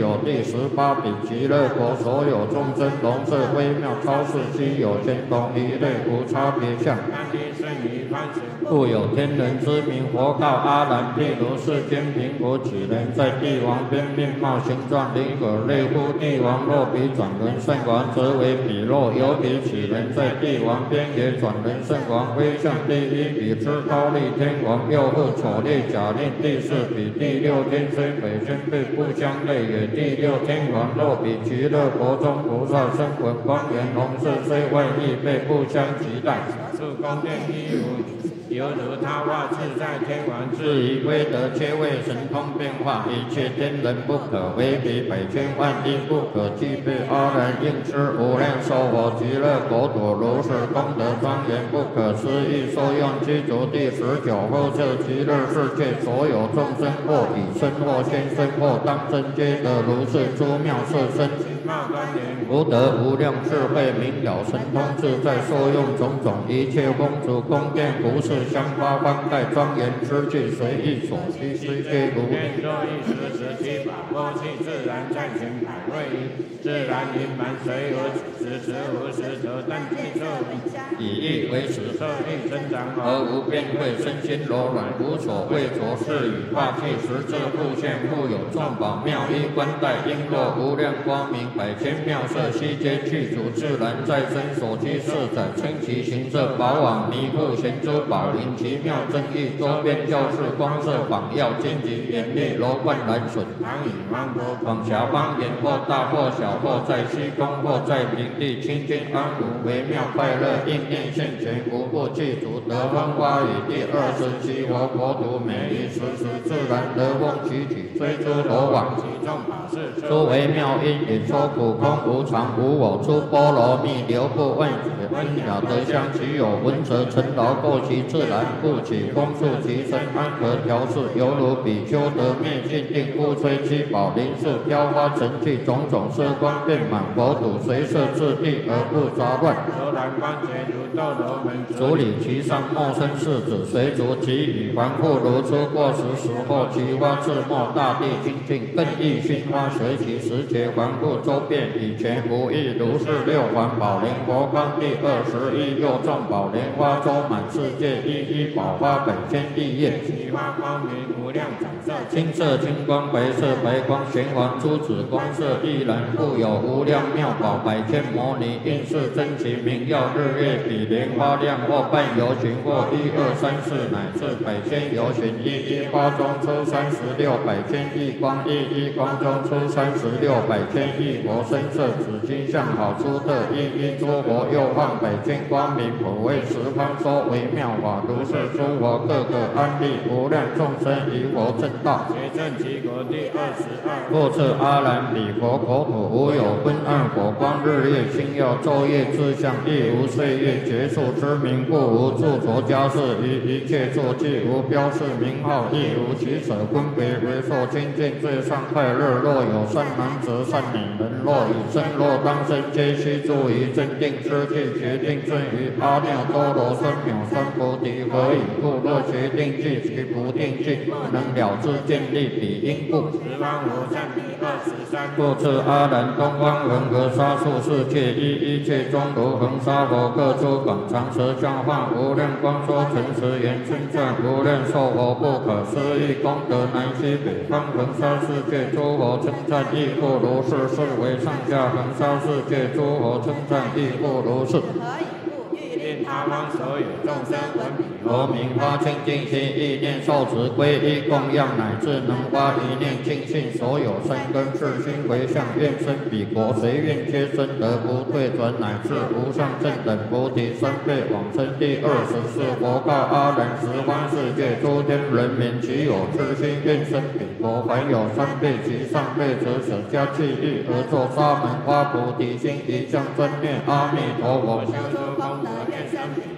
九第18比极乐国所有众生龙色微妙超世稀有全同一类无差别相。故有天人之名，佛告阿难：譬如世间贫苦几人，在帝王边面貌形状灵可类乎帝王若比转轮圣王，则为彼若有比几人，在帝王边也转轮圣王，非向第一比之高丽天王，又复丑劣假令第4比第6天虽北宣辈不相类也，第6天王若比极乐国中菩萨声闻光源弘誓，虽外亦辈不相及待。是宫殿一如犹如他化自在天王，至于威德皆为神通变化，一切天人不可为比百千万亿不可具备。阿难应知无量寿佛极乐国土如是功德庄严不可思议，所用具足第19后设极乐世界所有众生，或以身或现身或当身，皆得如是诸妙色身。福德无量智慧明了神通自在，受用种种一切风烛宫殿服饰香花方盖庄严之具，随意所需虽皆如。愿作一时时期法，波气自然暂行百瑞仪，自然盈满随无此时无时得但具受以意为实受力增长，而无变慧身心柔软，无所畏着是以化气实质复现，复有众宝妙衣冠带璎珞无量光明百千妙色，悉皆具足自然在身所居四载，称其形色宝网弥护贤珠宝林奇妙正义，周边教室光色榜耀荆棘严厉楼观蓝笋，常以方波广狭方言，或大或小，或在虚空，或在平地，清净安无微妙快乐应念现前，无不具足得风花雨。第27佛国土每一时时自然得风起起，追诸罗网其众法事，诸微妙因引说苦空无常无我，诸波罗蜜流不问解，温雅得香其有闻则成劳过其自然，故起风速其身安和调适，犹如比丘得灭尽定，故吹七宝林树飘花成气，种种色光遍满佛土，随摄自地而不杂乱。柔然光洁如斗罗门，主理其上莫生世子，随逐其羽环复如出过时时或其花自没，大地清净更易熏花，随其时节环复周遍，以前无异如是六环宝莲佛光第21又众宝莲花周满世界，一一宝花百千亿叶，其花光明无量彩色，青色青光白色白光玄黄珠子光色亦然，故有无量妙宝百千摩尼应是真奇明耀日月比莲花亮，或半游巡或1、2、3、4乃至百千游巡，一一花中出36百千亿光，一一光中出36百千亿佛身色，紫金相好出特，一一诸佛又放百千光明，普为十方说微妙法，如是诸佛各个安立无量众生于佛正道，结正其国第22。复次阿难，彼佛国土无有昏暗火光日月星耀昼夜之相，亦无岁月结束之名，故无著着家事于一切处，既无标示名号，亦无其舍分别为受清净最上快乐。若有善男子善女人，若以身若当身，皆须住于正定之地，决定正于阿耨多罗三藐三菩提。何以故？若决定具其不定具，不能了知见力彼因故。十方无上第23。复次阿难，东方恒河沙数世界，一切中如恒沙佛，各诸广长舌相化无量光说诚实言，称赞无量寿佛不可思议功德，南西北方恒沙世界诸佛称赞亦复如是，是为上下恒沙世界诸佛称赞亦复如是。他方所有众生闻彼佛名，发清净心，意念受持皈依供养，乃至能发一念净信，所有善根是心为相，愿生彼国，随愿皆生得不退转，乃至无上正等菩提三辈往生。第24佛告阿难，十方世界诸天人民，其有痴心愿生彼国，凡有3辈及上辈者，舍家弃欲而作沙门花菩提心，一向专念阿弥陀佛，修诸功德愿生彼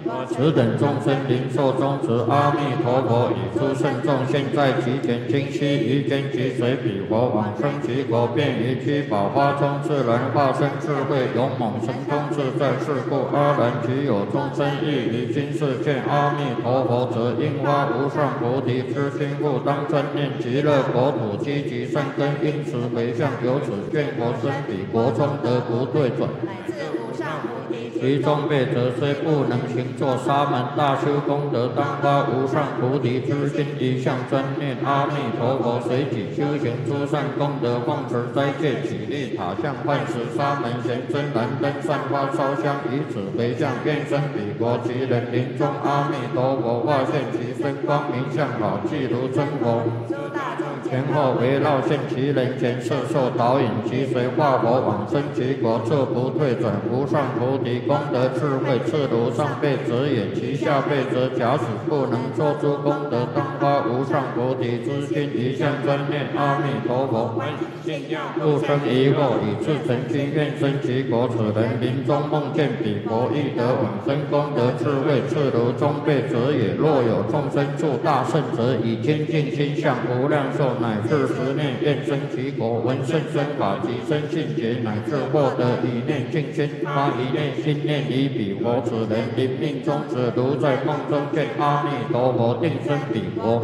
此等众生灵受宗持阿弥陀佛，以诸圣众现在其前，今悉于间即随彼佛往生其国，便于七宝花中自然化身智慧勇猛神通自在。是故阿难即有众生欲于今世见阿弥陀佛，则应发无上菩提之心，故当专念极乐国土积极善根，因此回向，由此见佛生彼国中得不退转。其中辈者虽不能行作沙门大修功德，当发无上菩提之心，一向专念阿弥陀佛，随己修行诸善功德，奉持斋戒，起立塔像，饭食沙门贤真燃灯，散花烧香，以此回向，愿生彼国，其人临终阿弥陀佛化现其身，光明相好，即如真佛。前后围绕现其人前，摄受导引，即随化佛往生其国，这不退转无上菩提功德智慧，次如上辈者也，其下辈者假使不能作诸功德，当发无上菩提之心，一向专念阿弥陀佛，不生疑惑，以至诚心愿生其国。此人临终梦见彼国，亦得往生功德智慧，次如中辈者也。若有众生住大圣者，以清净心向无量寿乃至十念愿生其国，闻甚深法及生信解，乃至获得一念净心，发一念心念于彼国。此人临命终时，如在梦中见阿弥陀佛，定生彼国。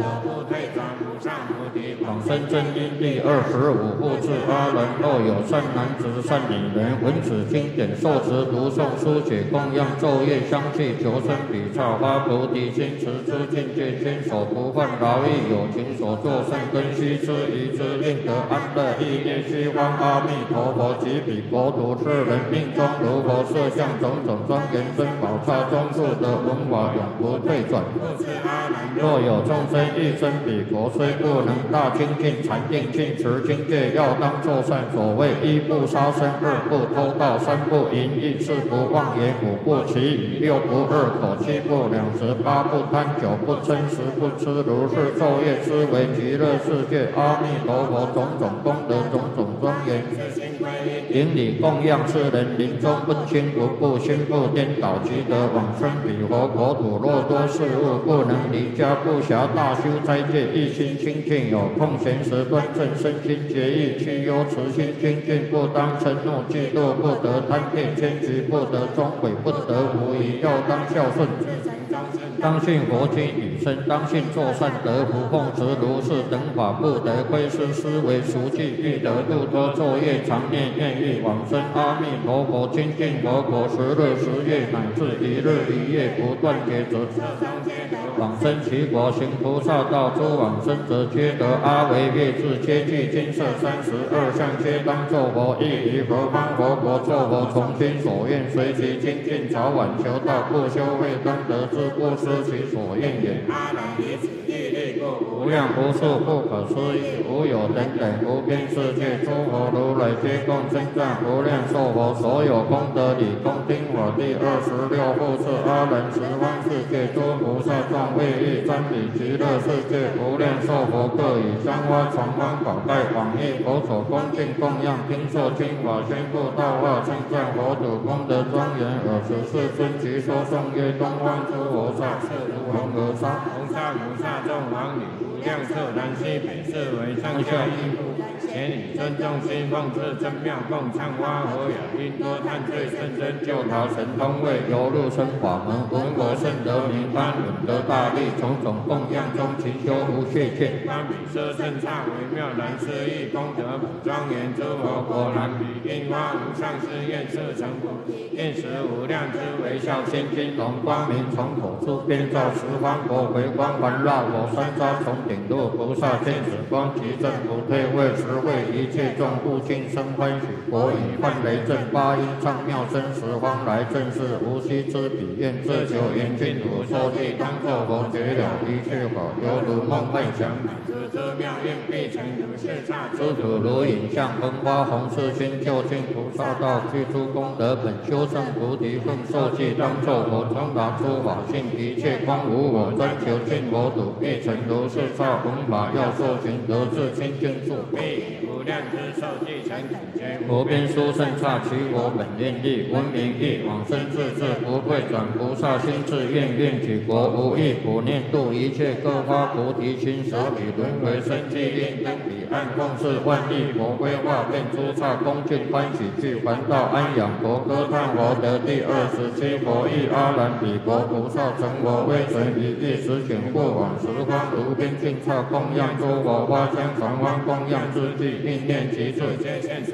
往生真因第25部至阿难，若有善男子善女人，闻此经典，受持读诵书写供养昼夜相继，求生彼刹发菩提心，持诸境界，坚守不犯劳役，有情所作善根，须知一知，令得安乐，意念虚方阿弥陀佛，及彼国土是人命中如佛设像种种庄严珍宝刹中住的文法，永不退转。若有众生欲生彼国，虽不能大精进禅定尽持经戒，要当作善。所谓一不杀生，二不偷盗，三不淫逸，四不妄言，五不绮语，六不二口，七不两舌，八不贪酒，不嗔，十不痴。如是昼夜思维极乐世界阿弥陀佛种种功德，种种庄严，顶礼供养，世人临终不轻不怖，心不颠倒，即得往生彼佛国土。若多事物不能离家，不暇大修斋戒，一心清净，有空闲时端正身心节义，去忧慈心精进，不当嗔怒嫉妒，不得贪恋迁居，不得终悔，不得无疑，要当孝顺，当信佛经语声，当信作善得福，奉持如是等法，不得亏失，思维熟记，欲得度脱，昼夜常念，愿欲往生阿弥陀佛清净佛国，10日10夜乃至1日1夜不断绝者，往生其国。行菩萨道，诸往生者皆得阿惟越致，皆具金色32相，皆当作佛，亦于何方佛国作佛，从心所愿，随其精进，早晚求道，不修慧当得之，不失其所愿也。无量无数不可思议，无有等等无边世界，诸佛如来皆共称赞无量寿佛，所有功德理恭听我第26部至阿难十方世界诸菩萨众，为欲瞻礼极乐世界无量寿佛，各以香花传方宝盖，往诣佛所恭敬供养，听说经法，宣布道化，称赞佛土功德庄严。24尊即说颂曰：东方诸佛刹，是如恒河沙，红沙菩萨众王女，无量色南西北，是为上下一部。前以尊重心，奉持真妙供，唱花和雅音多叹罪甚深，救逃神通位，游入生法门，闻我甚得名般，闻得大利，种种供养中，勤修无懈欠。般比舍甚刹微妙难思议，功德普庄严，诸佛果然比印花无上誓愿，设成佛，愿识无量之微笑千金龙，光明从口出，遍照十方国，回光环绕我三匝，从顶入菩萨天子光，其正不退位，实为一切众护尽生欢喜。国语梵雷震八音唱妙声，十方来正是无息之彼，愿自求严净土，受记当作佛，觉了一切法，犹如梦幻想。这妙愿必成如是刹，诸土如影像，风花红世心，究竟菩萨道，具诸功德本，修正菩提分，受记当作佛，通达诸法性，一切光无我，专求净佛土，必成如是刹。弘法要受行，得至清净处。 无量之寿地成等觉，无边殊胜刹取我本愿力，闻名义往生自治，不退转菩萨心志愿，愿举国无异苦念度一切各发菩提心，舍彼轮回生机令登彼岸，奉事万亿佛规划变诸刹恭敬欢喜具还道安养佛歌叹佛得第27佛意阿难彼国菩萨成我威神一意时请过往十方无边尽刹供养诸佛花香常欢供养之际应念其罪皆现